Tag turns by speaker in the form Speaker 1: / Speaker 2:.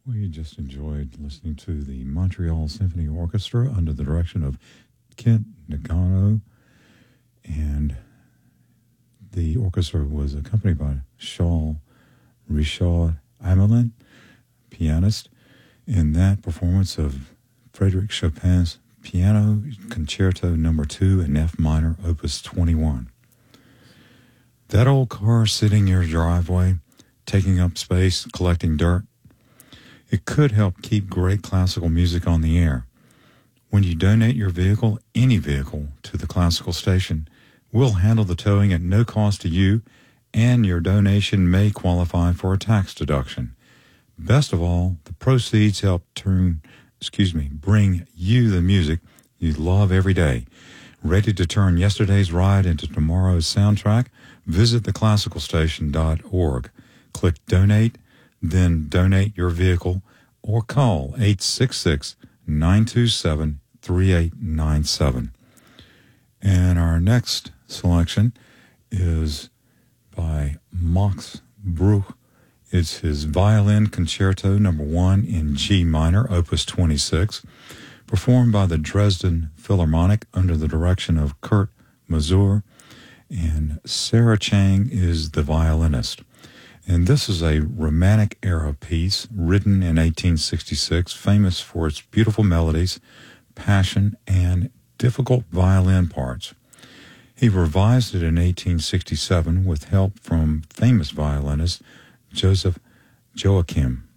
Speaker 1: We just enjoyed listening to the Montreal Symphony Orchestra under the direction of Kent Nagano, and the orchestra was accompanied by Charles Richard Hamelin, pianist, in that performance of Frédéric Chopin's Piano Concerto No. 2 in F minor, Opus 21. That old car sitting in your driveway, taking up space, collecting dirt, it could help keep great classical music on the air. When you donate your vehicle, any vehicle, to the classical station, we'll handle the towing at no cost to you, and your donation may qualify for a tax deduction. Best of all, the proceeds help bring you the music you love every day. Ready to turn yesterday's ride into tomorrow's soundtrack? Visit theclassicalstation.org. Click Donate, then donate your vehicle, or call 866-927-3897. And our next selection is by Max Bruch. It's his Violin Concerto No. 1 in G minor, Opus 26, performed by the Dresden Philharmonic under the direction of Kurt Masur, and Sarah Chang is the violinist. And this is a Romantic-era piece written in 1866, famous for its beautiful melodies, passion, and difficult violin parts. He revised it in 1867 with help from famous violinist Joseph Joachim.